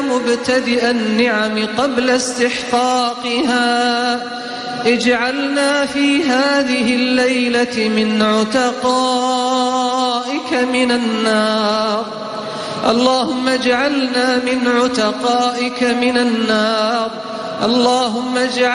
مبتدئ النعم قبل استحقاقها. اجعلنا في هذه الليلة من عتقائك من النار. اللهم اجعلنا من عتقائك من النار. اللهم اجعل